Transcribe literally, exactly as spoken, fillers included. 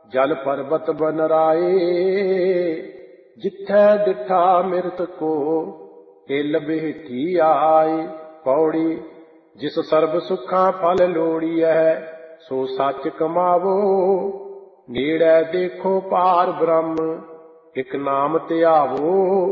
जल पर्वत बन राए। जिथै डिठा मिरत को तिल बेठी आए। पौड़ी जिस सर्ब सुखां फल लोड़िਐ सो सच कमावो। नेड़ै देखो पार ब्रह्म इक नाम ਧਿਆਵੋ।